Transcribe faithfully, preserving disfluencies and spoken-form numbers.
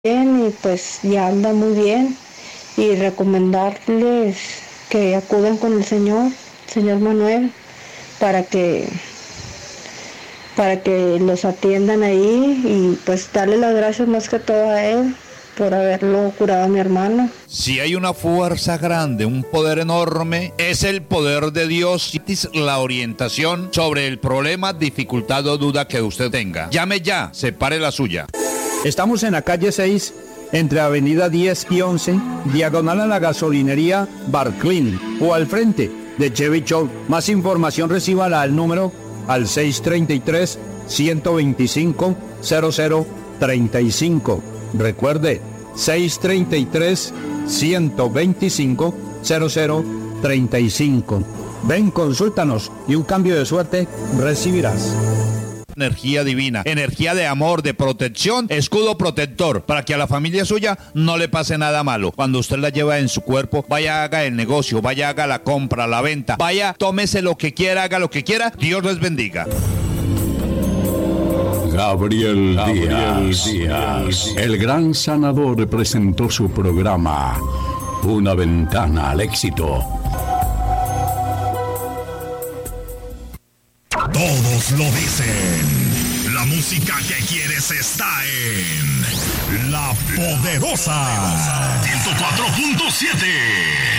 bien y pues ya anda muy bien, y recomendarles que acudan con el señor, señor Manuel, para que para que los atiendan ahí, y pues darle las gracias más que todo a él por haberlo curado a mi hermano. Si hay una fuerza grande, un poder enorme, es el poder de Dios, la orientación sobre el problema, dificultad o duda que usted tenga. Llame ya, separe la suya. Estamos en la calle seis, entre avenida diez y once, diagonal a la gasolinería Barclin, o al frente de Chevy Show. Más información recíbala al número al seis tres tres, uno dos cinco, cero cero tres cinco. Recuerde, seis tres tres, uno dos cinco, cero cero tres cinco. Ven, consúltanos y un cambio de suerte recibirás. Energía divina, energía de amor, de protección, escudo protector, para que a la familia suya no le pase nada malo. Cuando usted la lleva en su cuerpo, vaya, haga el negocio, vaya, haga la compra, la venta, vaya, tómese lo que quiera, haga lo que quiera, Dios les bendiga. Gabriel, Gabriel Díaz, Díaz, el gran sanador, presentó su programa Una Ventana al Éxito. Todos lo dicen. La música que quieres está en La Poderosa ciento cuatro punto siete.